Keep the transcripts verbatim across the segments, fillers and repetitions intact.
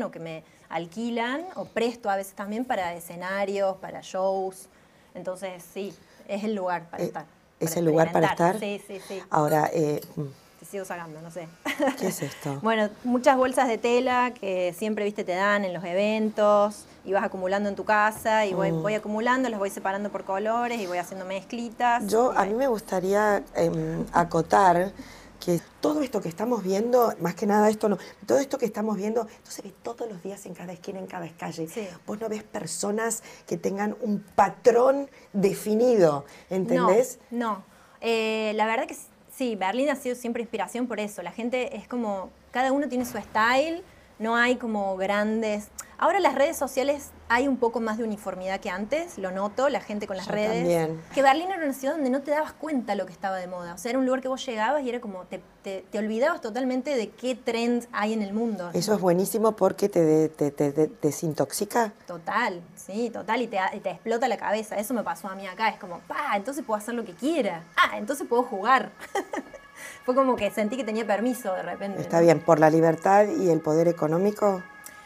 o que me alquilan o presto a veces también para escenarios, para shows. Entonces, sí, es el lugar para eh, estar. ¿Es para el lugar para estar? Sí, sí, sí. Ahora, eh, te sigo sacando, no sé. ¿qué es esto? Bueno, muchas bolsas de tela que siempre, viste, te dan en los eventos y vas acumulando en tu casa y voy, mm. voy acumulando, las voy separando por colores y voy haciendo mezclitas. Yo, a mí me gustaría eh, acotar que todo esto que estamos viendo, más que nada esto no, todo esto que estamos viendo, esto se ve todos los días en cada esquina, en cada calle. Sí. Vos no ves personas que tengan un patrón definido, ¿entendés? No, no. Eh, la verdad que sí, Berlín ha sido siempre inspiración por eso. La gente es como, cada uno tiene su style, no hay como grandes... Ahora las redes sociales hay un poco más de uniformidad que antes, lo noto, la gente con las Yo redes. También. Que Berlín era una ciudad donde no te dabas cuenta lo que estaba de moda. O sea, era un lugar que vos llegabas y era como, te, te, te olvidabas totalmente de qué trends hay en el mundo. Eso es buenísimo porque te, te, te, te desintoxica. Total, sí, total, y te, y te explota la cabeza. Eso me pasó a mí acá, es como, pa, entonces puedo hacer lo que quiera. Ah, entonces puedo jugar. Fue como que sentí que tenía permiso de repente. Está ¿no? bien, por la libertad y el poder económico.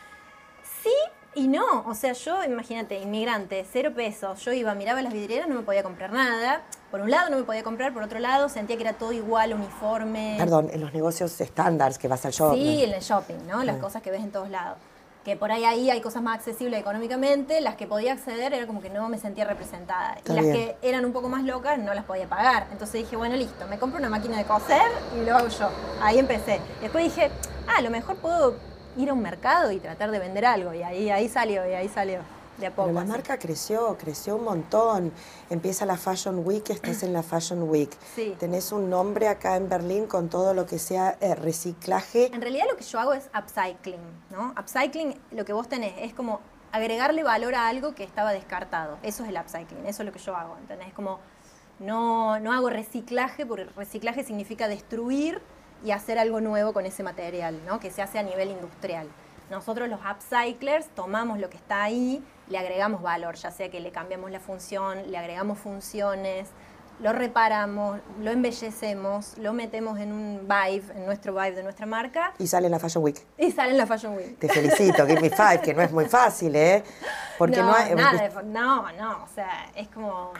Sí y no, o sea, yo, imagínate, inmigrante, cero pesos, yo iba, miraba las vidrieras, no me podía comprar nada. Por un lado no me podía comprar, por otro lado sentía que era todo igual, uniforme. Perdón, en los negocios estándares que vas al shopping. Sí, en el shopping, ¿no? Las sí. cosas que ves en todos lados. Que por ahí ahí hay cosas más accesibles económicamente, las que podía acceder era como que no me sentía representada. Está y las bien. que eran un poco más locas no las podía pagar. Entonces dije, bueno, listo, me compro una máquina de coser y lo hago yo. Ahí empecé. Después dije, ah, a lo mejor puedo ir a un mercado y tratar de vender algo. Y ahí, ahí salió, y ahí salió. De a poco. Pero la así. marca creció, creció un montón. Empieza la Fashion Week, estás en la Fashion Week. Sí. Tenés un nombre acá en Berlín con todo lo que sea eh, reciclaje. En realidad lo que yo hago es upcycling, ¿no? Upcycling, lo que vos tenés es como agregarle valor a algo que estaba descartado. Eso es el upcycling, eso es lo que yo hago, ¿entendés? Como no, no hago reciclaje, porque reciclaje significa destruir y hacer algo nuevo con ese material, ¿no? Que se hace a nivel industrial. Nosotros los upcyclers tomamos lo que está ahí, le agregamos valor, ya sea que le cambiamos la función, le agregamos funciones, lo reparamos, lo embellecemos, lo metemos en un vibe, en nuestro vibe de nuestra marca. Y sale en la Fashion Week. Y sale en la Fashion Week. Te felicito, Give Me Five, que no es muy fácil, ¿eh? Porque no, no, hay, nada de, no, no, o sea, es como...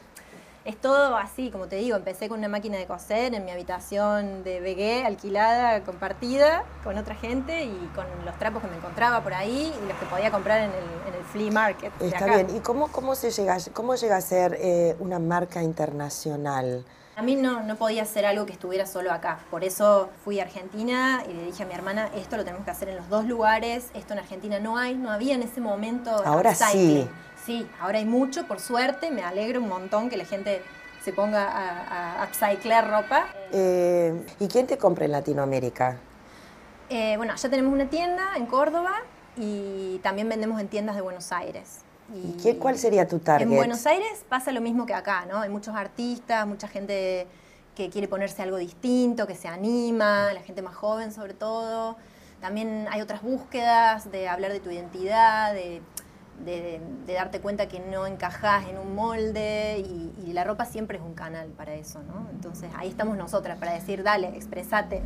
Es todo así, como te digo, empecé con una máquina de coser en mi habitación de vegué, alquilada, compartida con otra gente y con los trapos que me encontraba por ahí y los que podía comprar en el, en el flea market. De Está acá. bien. ¿Y cómo, cómo, se llega, cómo llega a ser eh, una marca internacional? A mí no, no podía hacer algo que estuviera solo acá. Por eso fui a Argentina y le dije a mi hermana, esto lo tenemos que hacer en los dos lugares. Esto en Argentina no hay, no había en ese momento. Ahora upcycling. sí. Sí, ahora hay mucho, por suerte. Me alegro un montón que la gente se ponga a, a upcyclar ropa. Eh, ¿Y quién te compra en Latinoamérica? Eh, bueno, ya tenemos una tienda en Córdoba y también vendemos en tiendas de Buenos Aires. ¿Y qué, cuál sería tu target? En Buenos Aires pasa lo mismo que acá, ¿no? Hay muchos artistas, mucha gente que quiere ponerse algo distinto, que se anima, la gente más joven sobre todo. También hay otras búsquedas de hablar de tu identidad, de, de, de darte cuenta que no encajás en un molde y, y la ropa siempre es un canal para eso, ¿no? Entonces ahí estamos nosotras para decir, dale, expresate.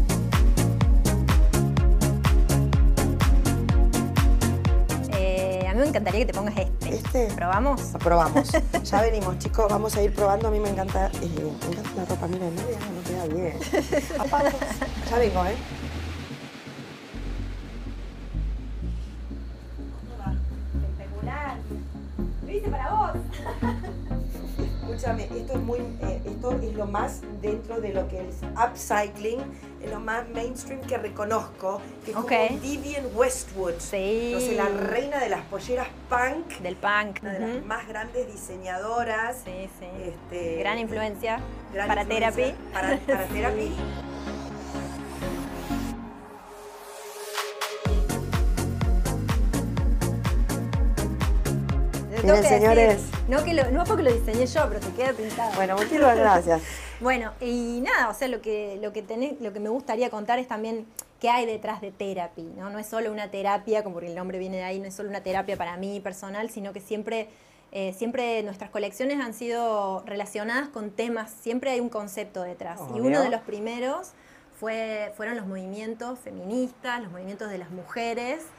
A mí me encantaría que te pongas este. ¿Este? ¿Probamos? Probamos. Ya venimos, chicos, vamos a ir probando. A mí me encanta, eh, me encanta la ropa. Mira, no, no queda bien. Apago. Ya vengo, ¿eh? ¿Cómo va? Espectacular. Lo hice para vos. Escúchame, esto es muy, eh, esto es lo más dentro de lo que es upcycling, es lo más mainstream que reconozco, que es okay. como Vivienne Westwood. Sí. No sé, la reina de las polleras punk. Del punk. Una de uh-huh. las más grandes diseñadoras. Sí, sí. Este, gran influencia gran para influencia Therapy. Para, para Therapy. Miren, señores. Decir, no, que lo, no porque lo diseñé yo, pero te queda pintado. Bueno, muchísimas gracias. Bueno, y nada, o sea, lo que, lo, que tenés, lo que me gustaría contar es también qué hay detrás de Therapy, ¿no? No es solo una terapia, como porque el nombre viene de ahí, no es solo una terapia para mí personal, sino que siempre, eh, siempre nuestras colecciones han sido relacionadas con temas, siempre hay un concepto detrás. Oh, y uno ¿veo? de los primeros fue, fueron los movimientos feministas, los movimientos de las mujeres,